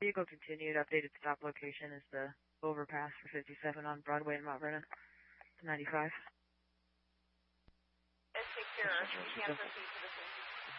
vehicle continued. Updated stop location is the overpass for 57 on Broadway in Mount Vernon. 95. It's secure. You can't proceed to the scene.